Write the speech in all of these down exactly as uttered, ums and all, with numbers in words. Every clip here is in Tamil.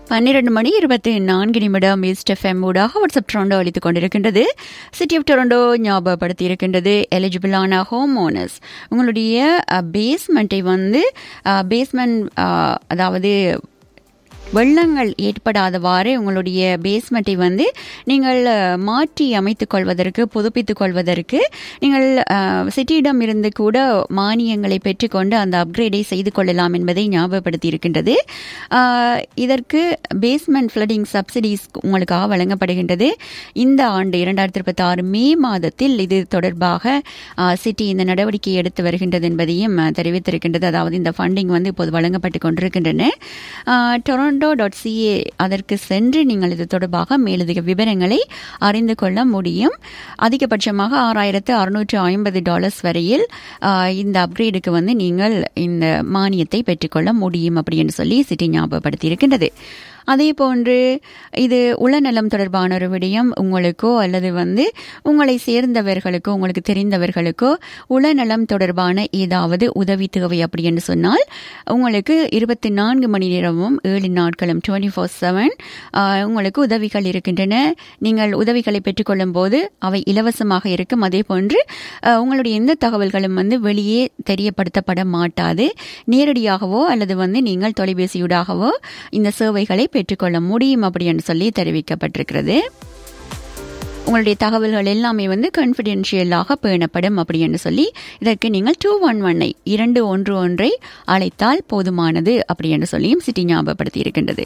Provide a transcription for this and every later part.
பன்னிரண்டு மணி இருபத்தி நான்கு நிமிடம் ஈஸ்ட் எஃப்எம் ஊடாக வாட்ஸ்அப் டொரண்டோ அளித்துக் கொண்டிருக்கின்றது. சிட்டி ஆஃப் டொரண்டோ ஞாபகப்படுத்தி இருக்கின்றது எலிஜிபிளான ஹோம் ஓனர்ஸ் உங்களுடைய பேஸ்மெண்ட்டை வந்து பேஸ்மெண்ட் அதாவது வெள்ளங்கள் ஏற்படாதவாறு உங்களுடைய பேஸ்மெண்ட்டை வந்து நீங்கள் மாற்றி அமைத்துக் கொள்வதற்கு புதுப்பித்துக் கொள்வதற்கு நீங்கள் சிட்டியிடம் இருந்து கூட மானியங்களை பெற்றுக்கொண்டு அந்த அப்கிரேடை செய்து கொள்ளலாம் என்பதை ஞாபகப்படுத்தி இருக்கின்றது. இதற்கு பேஸ்மெண்ட் ஃப்ளட்டிங் சப்சிடிஸ் உங்களுக்காக வழங்கப்படுகின்றது. இந்த ஆண்டு இரண்டாயிரத்தி இருபத்தி ஆறு மே மாதத்தில் இது தொடர்பாக சிட்டி இந்த நடவடிக்கை எடுத்து வருகின்றது என்பதையும் தெரிவித்திருக்கின்றது. அதாவது இந்த ஃபண்டிங் வந்து இப்போது வழங்கப்பட்டு கொண்டிருக்கின்றன. டொரண்டோ டாட் சிஏ அதற்கு சென்று நீங்கள் இது தொடர்பாக மேலதிக விவரங்களை அறிந்து கொள்ள முடியும். அதிகபட்சமாக ஆறாயிரத்து அறுநூற்று ஐம்பது டாலர்ஸ் வரையில் இந்த அப்கிரேடுக்கு வந்து நீங்கள் இந்த மானியத்தை பெற்றுக்கொள்ள முடியும் அப்படின்னு சொல்லி சிட்டி ஞாபகப்படுத்தி இருக்கின்றது. அதே போன்று இது உளநலம் தொடர்பான ஒரு விடயம் உங்களுக்கோ அல்லது வந்து உங்களை சேர்ந்தவர்களுக்கோ உங்களுக்கு தெரிந்தவர்களுக்கோ உளநலம் தொடர்பான ஏதாவது உதவி தேவை அப்படின்னு சொன்னால் உங்களுக்கு இருபத்தி நான்கு மணி நேரமும் ஏழு நாட்களும் டுவெண்ட்டி ஃபோர் செவன் உங்களுக்கு உதவிகள் இருக்கின்றன. நீங்கள் உதவிகளை பெற்றுக்கொள்ளும் போது அவை இலவசமாக இருக்கும். அதே போன்று உங்களுடைய எந்த தகவல்களும் வந்து வெளியே தெரியப்படுத்தப்பட மாட்டாது. நேரடியாகவோ அல்லது வந்து நீங்கள் தொலைபேசியூடாகவோ இந்த சேவைகளை பெற்றுக்கொள்ள முடியும் அப்படின்னு சொல்லி தெரிவிக்கப்பட்டிருக்கிறது. உங்களுடைய தகவல்கள் எல்லாமே வந்து கான்ஃபிடென்ஷியலாக பேணப்படும் அப்படின்னு சொல்லி இதற்கு நீங்கள் டூ ஒன் ஒன்னை இரண்டு ஒன்று ஒன்றை அழைத்தால் போதுமானது அப்படின்னு சொல்லியும் சிட்டி ஞாபகப்படுத்தி இருக்கின்றது.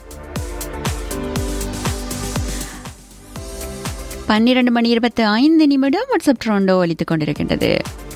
பன்னிரண்டு மணி இருபத்தி ஐந்து நிமிடம் வாட்ஸ்அப் டொரண்டோ அளித்துக் கொண்டிருக்கின்றது.